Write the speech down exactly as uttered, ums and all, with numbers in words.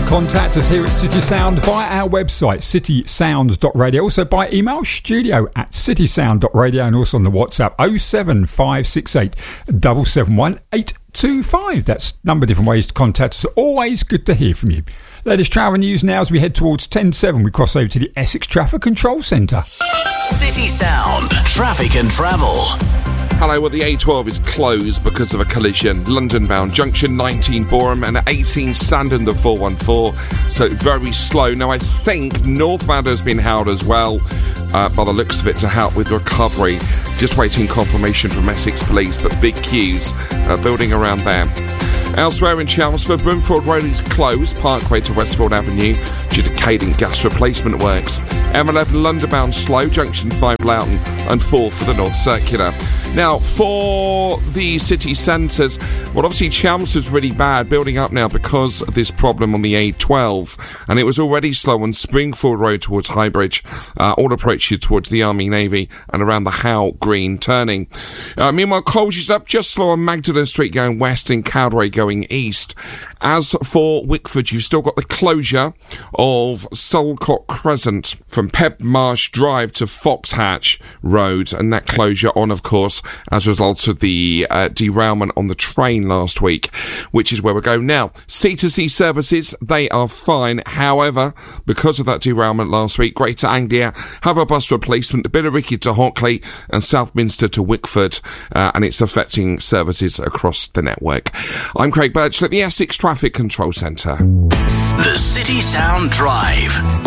contact us here at City Sound via our website, city sound dot radio. Also by email, studio at city sound dot radio, and also on the WhatsApp oh seven five six eight seven seven one eight two five. That's a number of different ways to contact us. Always good to hear from you. Latest travel news now as we head towards ten seven. We cross over to the Essex Traffic Control Centre. City Sound Traffic and Travel. Hello, well, the A twelve is closed because of a collision. London-bound junction, nineteen Boreham and eighteen Sandon, the four one four. So very slow. Now, I think northbound has been held as well, uh, by the looks of it, to help with recovery. Just waiting confirmation from Essex Police, but big queues uh, building around there. Elsewhere in Chelmsford, Brimfield Road is closed, Parkway to Westfield Avenue, due to Cadent gas replacement works. M eleven London-bound slow, junction five Loughton and four for the North Circular. Now, for the city centres, well, obviously Chelmsford's really bad, building up now because of this problem on the A twelve, and it was already slow on Springfield Road towards Highbridge, uh, all approaches towards the Army Navy and around the Howe Green turning. Uh, meanwhile, Colchester up just slow on Magdalen Street going west and Cowdray going east. As for Wickford, you've still got the closure of Sulcott Crescent from Pebmarsh Drive to Foxhatch Road, and that closure on, of course, as a result of the uh, derailment on the train last week, which is where we're going now. C to C services, they are fine. However, because of that derailment last week, Greater Anglia have a bus replacement to Billericay to Hockley and Southminster to Wickford, uh, and it's affecting services across the network. I'm Craig Birch at the Essex Traffic Control Centre. The City Sound Drive.